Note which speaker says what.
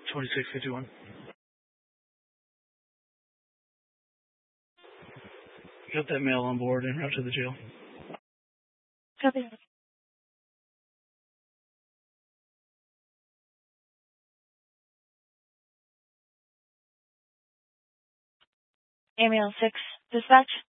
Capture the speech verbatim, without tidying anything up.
Speaker 1: twenty-six fifty-one. Got that male on board and route to the jail.
Speaker 2: Copy. Amiel six, dispatch.